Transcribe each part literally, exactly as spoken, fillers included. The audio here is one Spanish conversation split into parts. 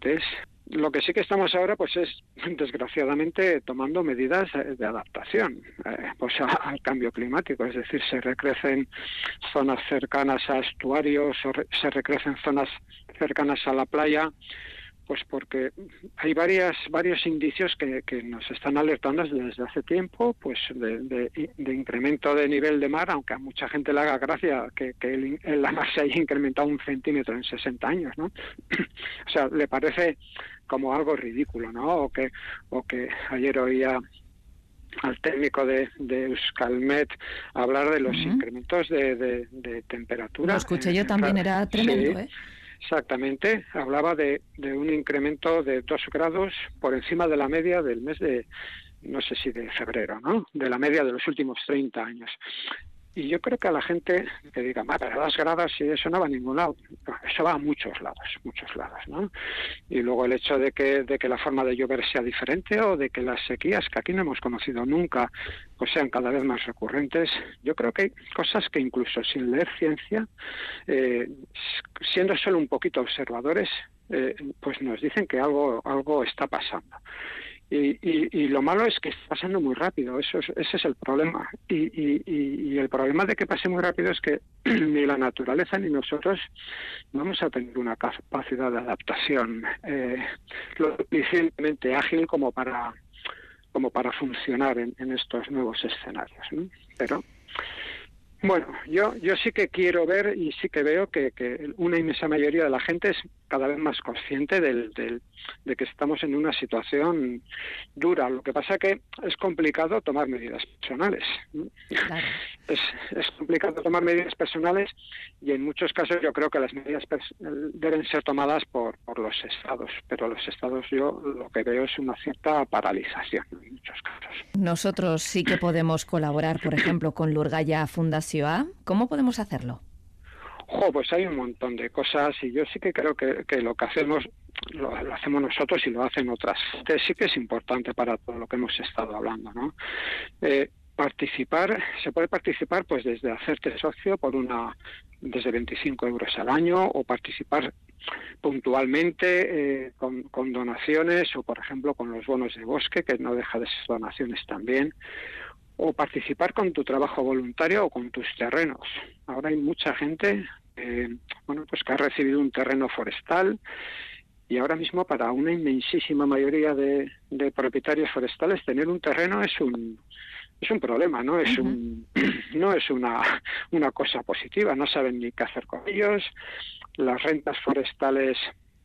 antes. Lo que sí que estamos ahora, pues es, desgraciadamente, tomando medidas de adaptación eh, pues a, al cambio climático. Es decir, se recrecen zonas cercanas a estuarios, o re, se recrecen zonas cercanas a la playa, pues porque hay varias varios indicios que, que nos están alertando desde hace tiempo, pues de, de, de incremento de nivel de mar, aunque a mucha gente le haga gracia que, que el, la mar se haya incrementado un centímetro en sesenta años, ¿no? O sea, le parece como algo ridículo, ¿no? O que o que ayer oía al técnico de, de Euskalmet hablar de los uh-huh. incrementos de, de, de temperatura. Lo escuché yo también, era tremendo, sí. ¿eh? Exactamente, hablaba de, de un incremento de dos grados por encima de la media del mes de, no sé si de febrero, ¿no? De la media de los últimos treinta años. Y yo creo que a la gente que diga, pero dos grados y eso no va a ningún lado. No, eso va a muchos lados, muchos lados, ¿no? Y luego el hecho de que, de que la forma de llover sea diferente o de que las sequías, que aquí no hemos conocido nunca, pues sean cada vez más recurrentes. Yo creo que hay cosas que incluso sin leer ciencia, eh, siendo solo un poquito observadores, eh, pues nos dicen que algo, algo está pasando. Y, y, y lo malo es que está pasando muy rápido, eso es, ese es el problema. Y, y, y el problema de que pase muy rápido es que ni la naturaleza ni nosotros vamos a tener una capacidad de adaptación eh, lo suficientemente ágil como para como para funcionar en, en estos nuevos escenarios, ¿no? Pero bueno, yo yo sí que quiero ver y sí que veo que, que una inmensa mayoría de la gente es cada vez más consciente del, del, de que estamos en una situación dura. Lo que pasa que es complicado tomar medidas personales. Claro. Es, es complicado tomar medidas personales y en muchos casos yo creo que las medidas pers- deben ser tomadas por, por los estados, pero los estados yo lo que veo es una cierta paralización en muchos casos. Nosotros sí que podemos colaborar, por ejemplo, con Lurgaya Fundazioa. ¿Cómo podemos hacerlo? Jo, pues hay un montón de cosas y yo sí que creo que, que lo que hacemos lo, lo hacemos nosotros y lo hacen otras. Entonces sí que es importante para todo lo que hemos estado hablando, ¿no? Eh, participar, se puede participar pues desde hacerte socio por una desde veinticinco euros al año o participar puntualmente eh, con, con donaciones o por ejemplo con los bonos de bosque, que no deja de ser donaciones también, o participar con tu trabajo voluntario o con tus terrenos. Ahora hay mucha gente eh, bueno, pues que ha recibido un terreno forestal y ahora mismo para una inmensísima mayoría de, de propietarios forestales tener un terreno es un es un problema, no es uh-huh. un no es una una cosa positiva, no saben ni qué hacer con ellos. Las rentas forestales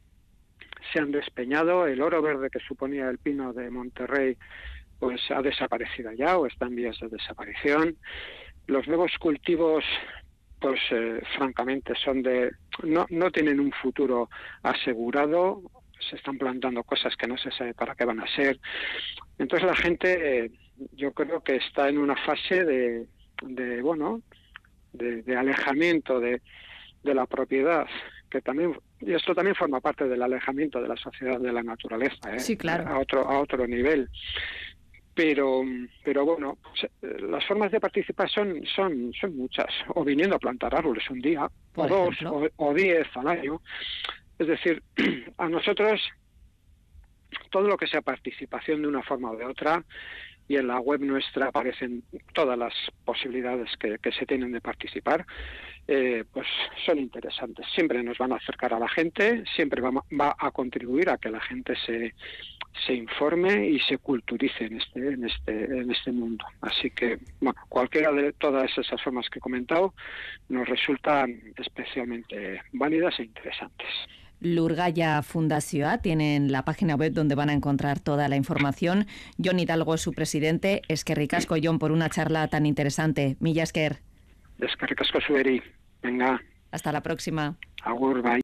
se han despeñado, el oro verde que suponía el pino de Monterrey pues ha desaparecido ya o está en vías de desaparición. Los nuevos cultivos, pues eh, francamente son de no no tienen un futuro asegurado, se están plantando cosas que no se sabe para qué van a ser. Entonces la gente, eh, yo creo que está en una fase de, de bueno, de, de alejamiento de, de la propiedad, que también, y esto también forma parte del alejamiento de la sociedad de la naturaleza, ¿eh? Sí, claro. a otro a otro nivel. Pero, pero bueno, las formas de participar son, son, son muchas. O viniendo a plantar árboles un día, Por o ejemplo. dos, o, o diez al año. Es decir, a nosotros todo lo que sea participación de una forma o de otra, y en la web nuestra aparecen todas las posibilidades que, que se tienen de participar, eh, pues son interesantes. Siempre nos van a acercar a la gente, siempre va, va a contribuir a que la gente se se informe y se culturice en este en este en este mundo. Así que bueno, cualquiera de todas esas formas que he comentado nos resultan especialmente válidas e interesantes. Lurgaya Fundazioa tienen la página web donde van a encontrar toda la información. Jon Hidalgo es su presidente. Eskerrik asko, Jon, por una charla tan interesante. Mila esker. Eskerrik asko zueri. Venga. Hasta la próxima. Agur, bye.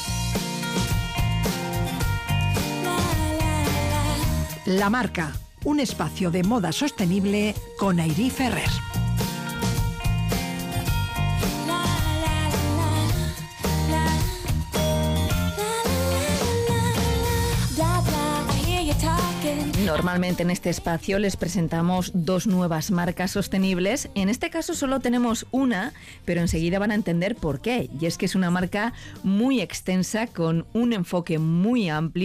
La Marca, un espacio de moda sostenible con Airí Ferrer. Normalmente en este espacio les presentamos dos nuevas marcas sostenibles. En este caso solo tenemos una, pero enseguida van a entender por qué. Y es que es una marca muy extensa con un enfoque muy amplio